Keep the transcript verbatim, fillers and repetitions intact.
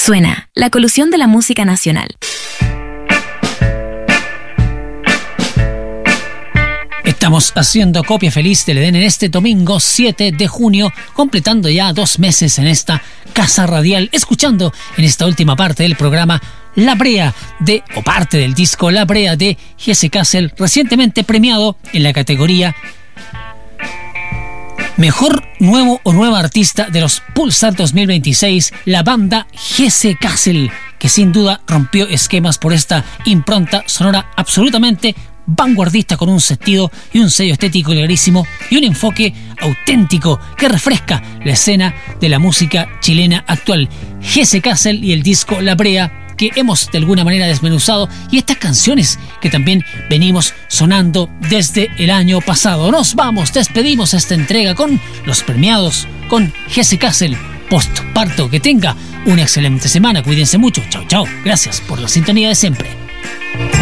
Suena la colusión de la música nacional. Estamos haciendo copia feliz del Edén en este domingo siete de junio, completando ya dos meses en esta casa radial, escuchando en esta última parte del programa La Brea de, o parte del disco La Brea de Jesse Castle, recientemente premiado en la categoría Mejor Nuevo o Nueva Artista de los Pulsar dos mil veintiséis, la banda Jesse Castle, que sin duda rompió esquemas por esta impronta sonora absolutamente vanguardista, con un sentido y un sello estético clarísimo y un enfoque auténtico que refresca la escena de la música chilena actual. Jesse Castle y el disco La Brea, que hemos de alguna manera desmenuzado, y estas canciones que también venimos sonando desde el año pasado. Nos vamos, despedimos esta entrega con los premiados, con Jesse Castle, Postparto. Que tenga una excelente semana, cuídense mucho, chao chao, gracias por la sintonía de siempre.